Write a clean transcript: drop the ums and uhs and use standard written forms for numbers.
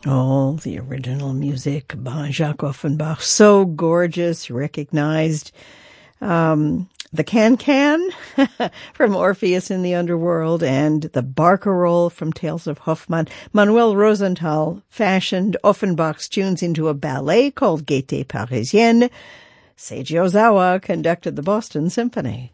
Oh, the original music by Jacques Offenbach. So gorgeous, recognized. The Can-Can from Orpheus in the Underworld and the Barcarolle from Tales of Hoffmann. Manuel Rosenthal fashioned Offenbach's tunes into a ballet called Gaieté Parisienne. Seiji Ozawa conducted the Boston Symphony.